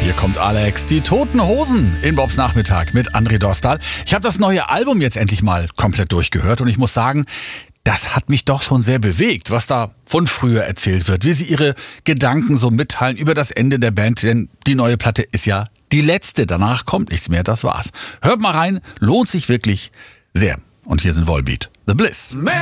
Hier kommt Alex, die Toten Hosen in Bobs Nachmittag mit André Dostal. Ich habe das neue Album jetzt endlich mal komplett durchgehört und ich muss sagen, das hat mich doch schon sehr bewegt, was da von früher erzählt wird, wie sie ihre Gedanken so mitteilen über das Ende der Band, denn die neue Platte ist ja die letzte, danach kommt nichts mehr, das war's. Hört mal rein, lohnt sich wirklich sehr. Und hier sind Volbeat, The Bliss.